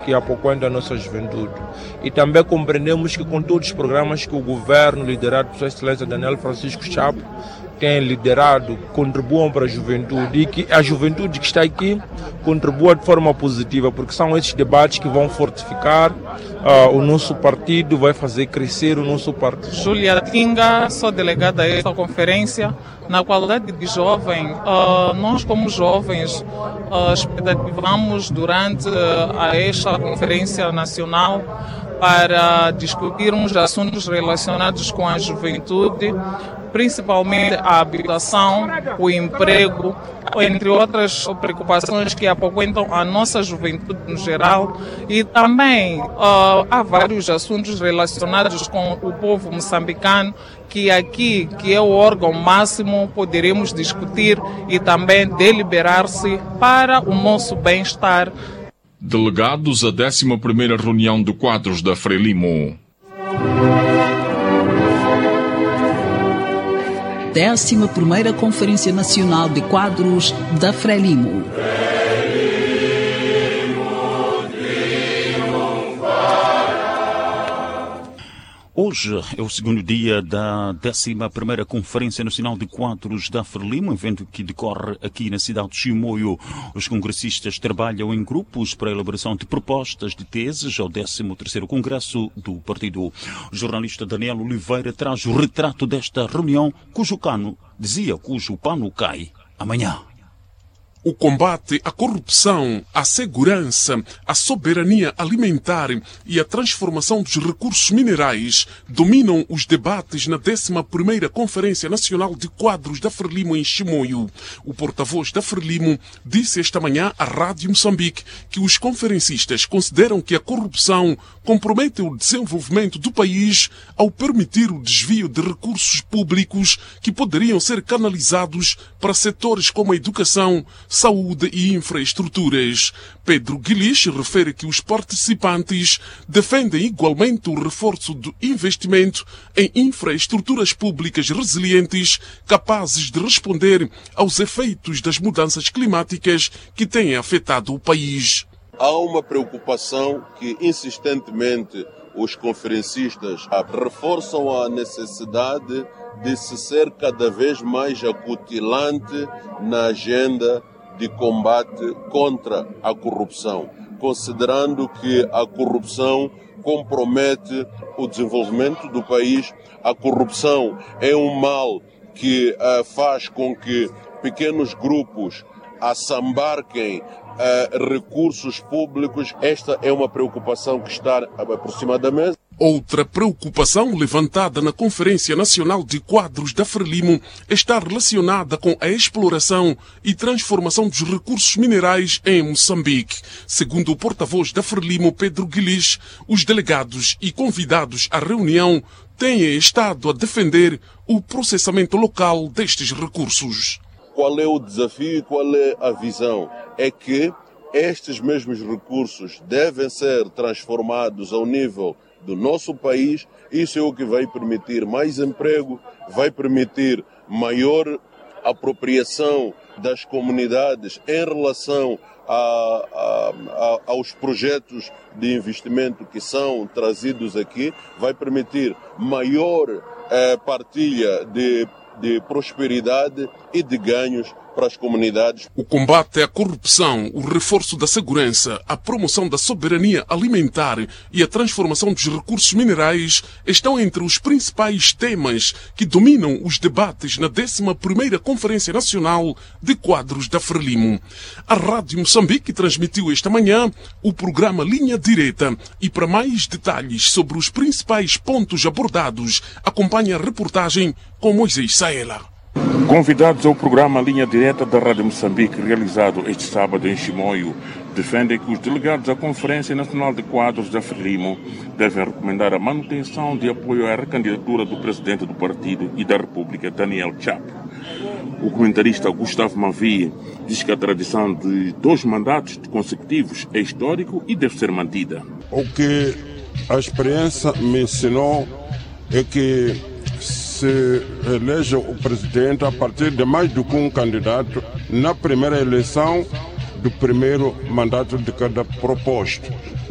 que apoquenta a nossa juventude. E também compreendemos que com todos os programas que o governo, liderado por Sua Excelência Daniel Francisco Chapo, tem liderado, contribuam para a juventude e que a juventude que está aqui contribua de forma positiva, porque são esses debates que vão fortificar o nosso partido, vai fazer crescer o nosso partido. Júlia Tinga, sou delegada a esta conferência. Na qualidade de jovem, nós como jovens expectativamos durante esta conferência nacional para discutirmos assuntos relacionados com a juventude, principalmente a habitação, o emprego, entre outras preocupações que apoquentam a nossa juventude no geral. E também há vários assuntos relacionados com o povo moçambicano que aqui, que é o órgão máximo, poderemos discutir e também deliberar-se para o nosso bem-estar. Delegados à 11ª reunião de quadros da Frelimo. 11ª Conferência Nacional de Quadros da Frelimo. Hoje é o segundo dia da 11ª Conferência Nacional de Quadros da Frelimo, um evento que decorre aqui na cidade de Chimoio. Os congressistas trabalham em grupos para a elaboração de propostas de teses ao 13º Congresso do Partido. O jornalista Daniel Oliveira traz o retrato desta reunião, cujo pano cai amanhã. O combate à corrupção, à segurança, à soberania alimentar e à transformação dos recursos minerais dominam os debates na 11ª Conferência Nacional de Quadros da Frelimo em Chimoio. O porta-voz da Frelimo disse esta manhã à Rádio Moçambique que os conferencistas consideram que a corrupção compromete o desenvolvimento do país ao permitir o desvio de recursos públicos que poderiam ser canalizados para setores como a educação, saúde e infraestruturas. Pedro Guilis refere que os participantes defendem igualmente o reforço do investimento em infraestruturas públicas resilientes, capazes de responder aos efeitos das mudanças climáticas que têm afetado o país. Há uma preocupação que insistentemente os conferencistas reforçam a necessidade de se ser cada vez mais acutilante na agenda de combate contra a corrupção, considerando que a corrupção compromete o desenvolvimento do país. A corrupção é um mal que faz com que pequenos grupos assambarquem recursos públicos. Esta é uma preocupação que está por cima da mesa. Outra preocupação levantada na Conferência Nacional de Quadros da Frelimo está relacionada com a exploração e transformação dos recursos minerais em Moçambique. Segundo o porta-voz da Frelimo, Pedro Guilis, os delegados e convidados à reunião têm estado a defender o processamento local destes recursos. Qual é o desafio e qual é a visão? É que estes mesmos recursos devem ser transformados ao nível do nosso país. Isso é o que vai permitir mais emprego, vai permitir maior apropriação das comunidades em relação aos projetos de investimento que são trazidos aqui, vai permitir maior partilha de prosperidade e de ganhos para as comunidades. O combate à corrupção, o reforço da segurança, a promoção da soberania alimentar e a transformação dos recursos minerais estão entre os principais temas que dominam os debates na 11ª Conferência Nacional de Quadros da Frelimo. A Rádio Moçambique transmitiu esta manhã o programa Linha Direta e para mais detalhes sobre os principais pontos abordados, acompanhe a reportagem com Moisés Saela. Convidados ao programa Linha Direta da Rádio Moçambique, realizado este sábado em Chimoio, defendem que os delegados à Conferência Nacional de Quadros da Frelimo devem recomendar a manutenção de apoio à recandidatura do presidente do partido e da República, Daniel Chapo. O comentarista Gustavo Mavi diz que a tradição de 2 mandatos consecutivos é histórico e deve ser mantida. O que a experiência me ensinou é que se elege o presidente a partir de mais do que um candidato na primeira eleição do primeiro mandato de cada proposto.